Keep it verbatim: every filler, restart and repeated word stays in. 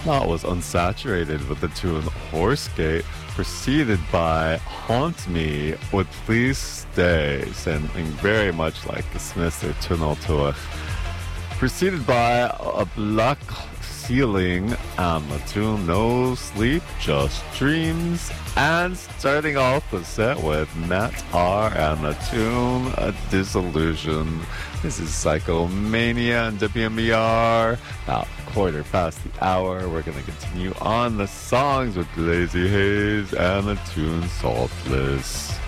That was Unsaturated with the tune Horse Gate, preceded by Haunt Me with Please Stay, sounding very much like the Smiths or Tunnel Tuach. Preceded by a Black Ceiling and the tune No Sleep, Just Dreams. And starting off the set with Matt R and the tune A Disillusion. This is Psychomania and W M E R. About quarter past the hour. We're going to continue on the songs with Lazy Haze and the tune Saltless.